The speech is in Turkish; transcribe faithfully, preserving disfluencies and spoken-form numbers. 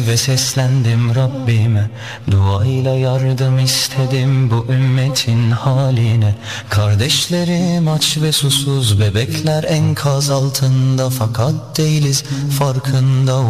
ve seslendim Rabbime, duayla yardım istedim bu ümmetin haline. Kardeşlerim aç ve susuz, bebekler enkaz altında, fakat değiliz farkında.